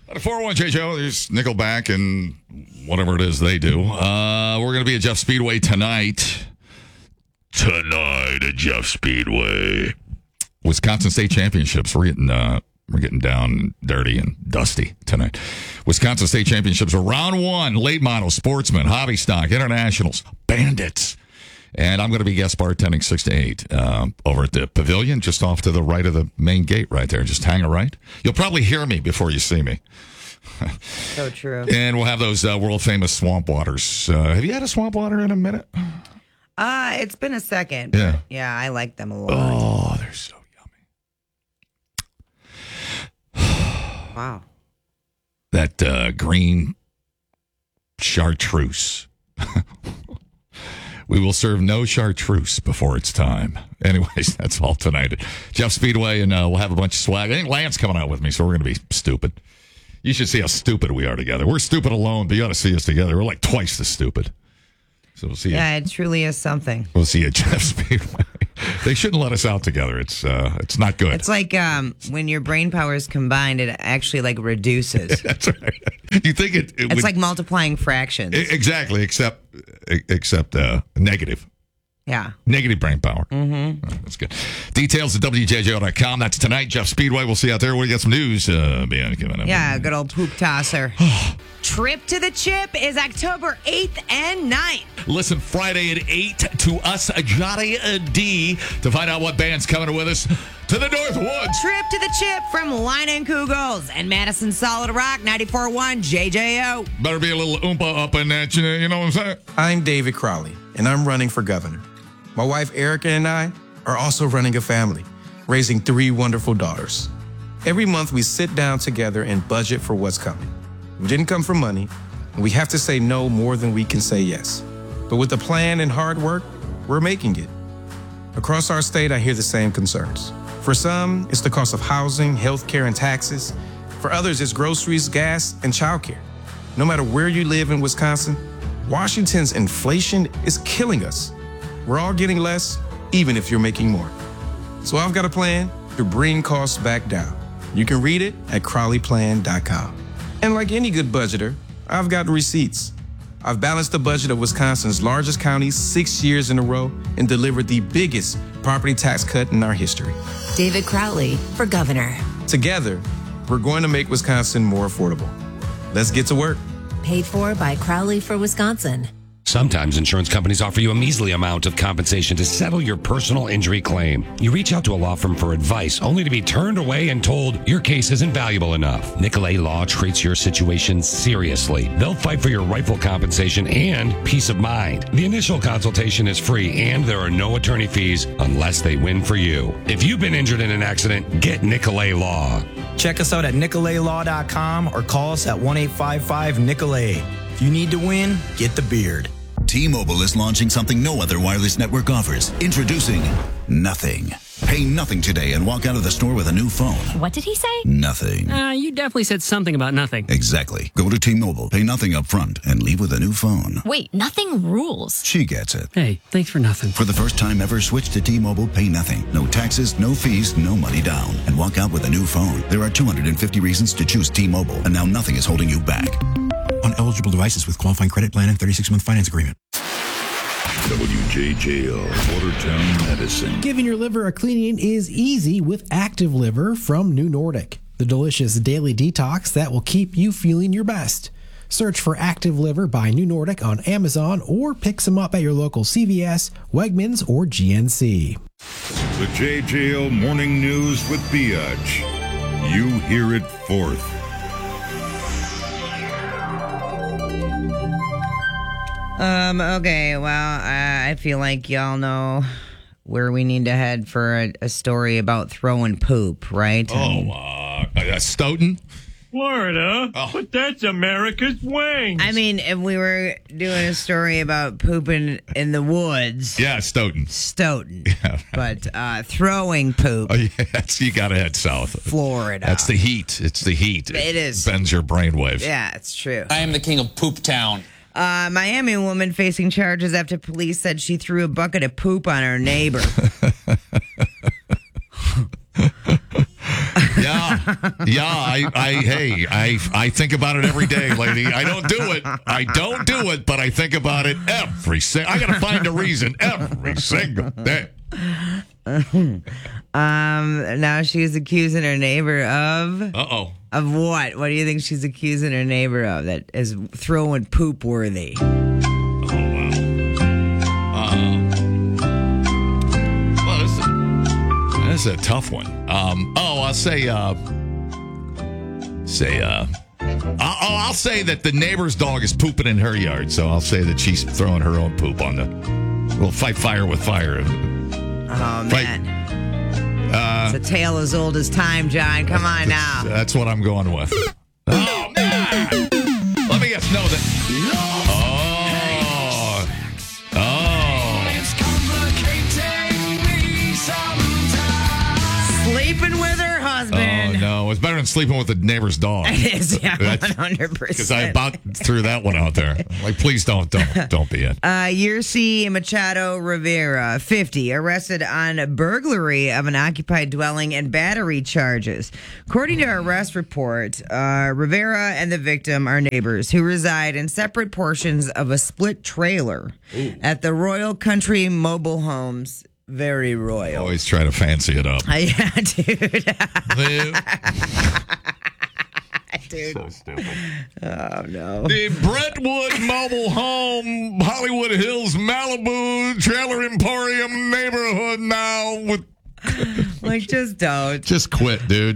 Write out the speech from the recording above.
401JJO, there's Nickelback and whatever it is they do. We're going to be at Jeff Speedway tonight. Tonight at Jeff Speedway. Wisconsin State Championships. We're getting down and dirty and dusty tonight. Wisconsin State Championships are round one. Late model, sportsman, hobby stock, internationals, bandits. And I'm going to be guest bartending 6 to 8 over at the pavilion, just off to the right of the main gate right there. Just hang a right. You'll probably hear me before you see me. So true. And we'll have those world famous swamp waters. Have you had a swamp water in a minute? It's been a second. Yeah. Yeah, I like them a lot. Oh, they're so yummy. Wow. That green chartreuse. We will serve no chartreuse before it's time. Anyways, that's all tonight. Jeff Speedway, and we'll have a bunch of swag. I think Lance coming out with me, so we're going to be stupid. You should see how stupid we are together. We're stupid alone, but you ought to see us together. We're like twice as stupid. So we'll see you. Yeah, it truly is something. We'll see you at Jeff Speedway. They shouldn't let us out together. It's not good. It's like when your brain powers combined, it actually like reduces. That's right. You think it's would, like multiplying fractions. Exactly, except negative. Yeah. Negative brain power. Mm-hmm. Oh, that's good. Details at WJJO.com. That's tonight. Jeff Speedway. We'll see you out there. We got some news coming up. Yeah, good old poop tosser. Trip to the Chip is October 8th and 9th. Listen Friday at 8 to us, Johnny D, to find out what band's coming with us to the North Woods. Trip to the Chip from Line and Kugels and Madison Solid Rock 94.1 JJO. Better be a little oompa up in that, you know what I'm saying? I'm David Crowley, and I'm running for governor. My wife Erica and I are also running a family, raising 3 wonderful daughters. Every month we sit down together and budget for what's coming. We didn't come for money, and we have to say no more than we can say yes. But with a plan and hard work, we're making it. Across our state, I hear the same concerns. For some, it's the cost of housing, healthcare, and taxes. For others, it's groceries, gas, and childcare. No matter where you live in Wisconsin, Washington's inflation is killing us. We're all getting less, even if you're making more. So I've got a plan to bring costs back down. You can read it at CrowleyPlan.com. And like any good budgeter, I've got receipts. I've balanced the budget of Wisconsin's largest counties 6 years in a row and delivered the biggest property tax cut in our history. David Crowley for governor. Together, we're going to make Wisconsin more affordable. Let's get to work. Paid for by Crowley for Wisconsin. Sometimes insurance companies offer you a measly amount of compensation to settle your personal injury claim. You reach out to a law firm for advice, only to be turned away and told your case isn't valuable enough. Nicolay Law treats your situation seriously. They'll fight for your rightful compensation and peace of mind. The initial consultation is free, and there are no attorney fees unless they win for you. If you've been injured in an accident, get Nicolay Law. Check us out at nicolaylaw.com or call us at 1-855-NICOLAY. If you need to win, get the beard. T-Mobile is launching something no other wireless network offers. Introducing Nothing. Pay nothing today and walk out of the store with a new phone. What did he say? Nothing. You definitely said something about nothing. Exactly. Go to T-Mobile, pay nothing up front, and leave with a new phone. Wait, nothing rules. She gets it. Hey, thanks for nothing. For the first time ever, switch to T-Mobile, pay nothing. No taxes, no fees, no money down. And walk out with a new phone. There are 250 reasons to choose T-Mobile, and now nothing is holding you back. On eligible devices with qualifying credit plan and 36-month finance agreement. WJJO, Watertown, Medicine. Giving your liver a cleaning is easy with Active Liver from New Nordic, the delicious daily detox that will keep you feeling your best. Search for Active Liver by New Nordic on Amazon or pick some up at your local CVS, Wegmans, or GNC. The JJO Morning News with Biatch. You hear it fourth. Okay, well, I feel like y'all know where we need to head for a story about throwing poop, right? Stoughton? Florida? Oh. But that's America's wings. I mean, if we were doing a story about pooping in the woods. Yeah, Stoughton. Yeah. But throwing poop. Oh, yeah, you got to head south. Florida. That's the heat. It's the heat. It is. Bends your brainwaves. Yeah, it's true. I am the king of Poop Town. Miami woman facing charges after police said she threw a bucket of poop on her neighbor. Yeah. Yeah, I think about it every day, lady. I don't do it, but I think about it every single. I got to find a reason every single day. Now she's accusing her neighbor of. Uh-oh. Of what? What do you think she's accusing her neighbor of that is throwing poop worthy? This is a tough one. I'll say I'll say that the neighbor's dog is pooping in her yard, so I'll say that she's throwing her own poop on the. We'll fight fire with fire. Oh, man. It's a tale as old as time, John. Come on now. That's what I'm going with. Oh, man. Let me guess. No, that. Sleeping with her husband. Oh, no. It's better than sleeping with the neighbor's dog. It is, yeah, 100%. Because I about threw that one out there. Like, please don't be it. Yercy Machado Rivera, 50, arrested on burglary of an occupied dwelling and battery charges. According to our arrest report, Rivera and the victim are neighbors who reside in separate portions of a split trailer at the Royal Country Mobile Homes. Very royal. Always try to fancy it up. Yeah, dude. Dude. So stupid. Oh, no. The Brentwood Mobile Home, Hollywood Hills, Malibu, Trailer Emporium neighborhood now with... Like, just don't. Just quit, dude.